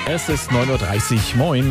Es ist 9.30 Uhr. Moin.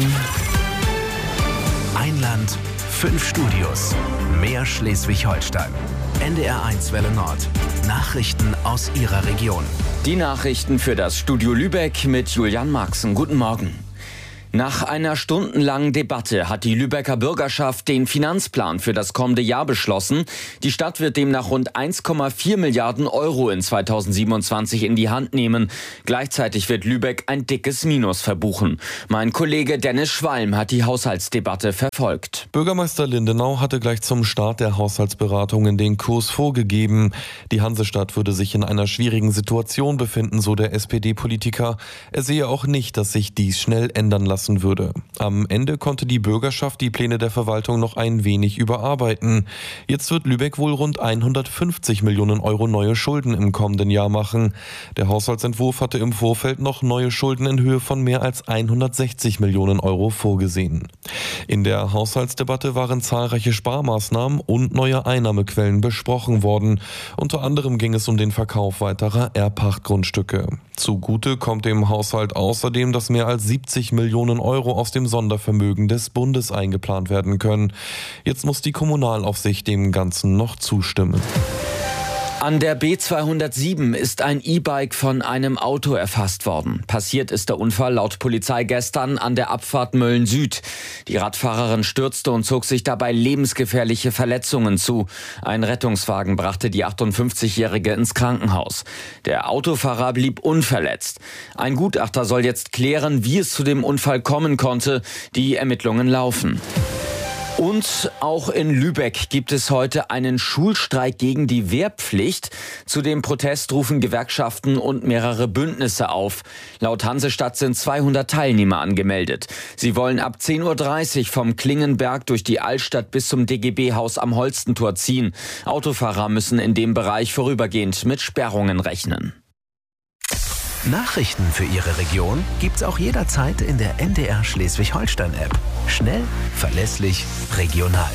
Ein Land, 5 Studios. Mehr Schleswig-Holstein. NDR1 Welle Nord. Nachrichten aus Ihrer Region. Die Nachrichten für das Studio Lübeck mit Julian Marxen. Guten Morgen. Nach einer stundenlangen Debatte hat die Lübecker Bürgerschaft den Finanzplan für das kommende Jahr beschlossen. Die Stadt wird demnach rund 1,4 Milliarden Euro in 2027 in die Hand nehmen. Gleichzeitig wird Lübeck ein dickes Minus verbuchen. Mein Kollege Dennis Schwalm hat die Haushaltsdebatte verfolgt. Bürgermeister Lindenau hatte gleich zum Start der Haushaltsberatungen den Kurs vorgegeben. Die Hansestadt würde sich in einer schwierigen Situation befinden, so der SPD-Politiker. Er sehe auch nicht, dass sich dies schnell ändern lasse. Würde. Am Ende konnte die Bürgerschaft die Pläne der Verwaltung noch ein wenig überarbeiten. Jetzt wird Lübeck wohl rund 150 Millionen Euro neue Schulden im kommenden Jahr machen. Der Haushaltsentwurf hatte im Vorfeld noch neue Schulden in Höhe von mehr als 160 Millionen Euro vorgesehen. In der Haushaltsdebatte waren zahlreiche Sparmaßnahmen und neue Einnahmequellen besprochen worden. Unter anderem ging es um den Verkauf weiterer Erbpachtgrundstücke. Zugute kommt dem Haushalt außerdem, dass mehr als 70 Millionen Euro aus dem Sondervermögen des Bundes eingeplant werden können. Jetzt muss die Kommunalaufsicht dem Ganzen noch zustimmen. An der B207 ist ein E-Bike von einem Auto erfasst worden. Passiert ist der Unfall laut Polizei gestern an der Abfahrt Mölln Süd. Die Radfahrerin stürzte und zog sich dabei lebensgefährliche Verletzungen zu. Ein Rettungswagen brachte die 58-Jährige ins Krankenhaus. Der Autofahrer blieb unverletzt. Ein Gutachter soll jetzt klären, wie es zu dem Unfall kommen konnte. Die Ermittlungen laufen. Und auch in Lübeck gibt es heute einen Schulstreik gegen die Wehrpflicht. Zu dem Protest rufen Gewerkschaften und mehrere Bündnisse auf. Laut Hansestadt sind 200 Teilnehmer angemeldet. Sie wollen ab 10.30 Uhr vom Klingenberg durch die Altstadt bis zum DGB-Haus am Holstentor ziehen. Autofahrer müssen in dem Bereich vorübergehend mit Sperrungen rechnen. Nachrichten für Ihre Region gibt's auch jederzeit in der NDR Schleswig-Holstein-App. Schnell, verlässlich, regional.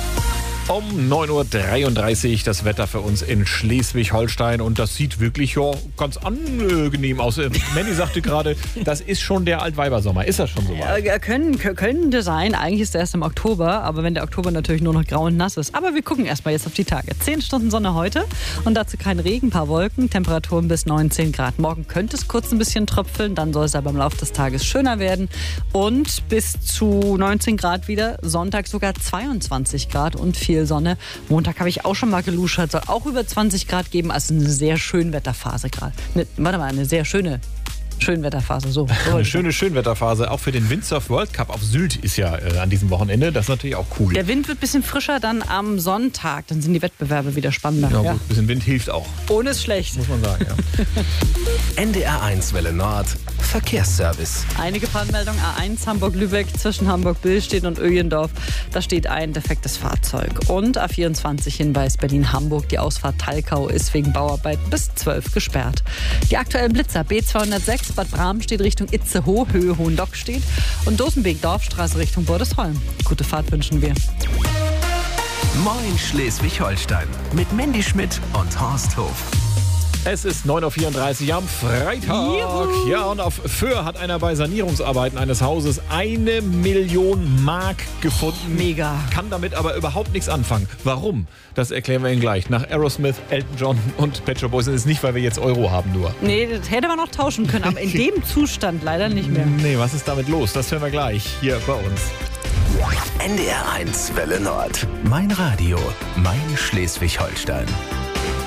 Um 9.33 Uhr das Wetter für uns in Schleswig-Holstein und das sieht wirklich ganz angenehm aus. Mandy sagte gerade, das ist schon der Altweibersommer. Ist das schon so weit? Ja, könnte sein. Eigentlich ist er erst im Oktober, aber wenn der Oktober natürlich nur noch grau und nass ist. Aber wir gucken erstmal jetzt auf die Tage. 10 Stunden Sonne heute und dazu kein Regen, ein paar Wolken, Temperaturen bis 19 Grad. Morgen könnte es kurz ein bisschen tröpfeln, dann soll es aber im Laufe des Tages schöner werden und bis zu 19 Grad wieder. Sonntag sogar 22 Grad und viel Sonne. Montag habe ich auch schon mal geluschert, soll auch über 20 Grad geben, also eine sehr schöne Wetterphase gerade. Eine sehr schöne Schönwetterphase. So. Eine schöne Schönwetterphase. Auch für den Windsurf World Cup auf Sylt ist ja an diesem Wochenende. Das ist natürlich auch cool. Der Wind wird ein bisschen frischer dann am Sonntag. Dann sind die Wettbewerbe wieder spannender. Ja, gut, ein bisschen Wind hilft auch. Ohne ist schlecht. Muss man sagen, ja. NDR1 Welle Nord. Verkehrsservice. Einige Brandmeldungen. A1 Hamburg-Lübeck zwischen Hamburg-Billstedt und Öjendorf. Da steht ein defektes Fahrzeug. Und A24 Hinweis Berlin-Hamburg. Die Ausfahrt Talkau ist wegen Bauarbeit bis 12 gesperrt. Die aktuellen Blitzer B206 Bad Bramstedt Richtung Itzehoe, Höhe Hohenlockstedt und Dosenbeek-Dorfstraße Richtung Bordesholm. Gute Fahrt wünschen wir. Moin Schleswig-Holstein mit Mandy Schmidt und Horst Hof. Es ist 9.34 Uhr am Freitag. Juhu. Ja, und auf Föhr hat einer bei Sanierungsarbeiten eines Hauses 1 Million Mark gefunden. Mega. Kann damit aber überhaupt nichts anfangen. Warum? Das erklären wir Ihnen gleich. Nach Aerosmith, Elton John und Pet Shop Boys. Das ist nicht, weil wir jetzt Euro haben nur. Nee, das hätte man noch tauschen können, aber in dem Zustand leider nicht mehr. Nee, was ist damit los? Das hören wir gleich hier bei uns. NDR1 Welle Nord. Mein Radio, mein Schleswig-Holstein.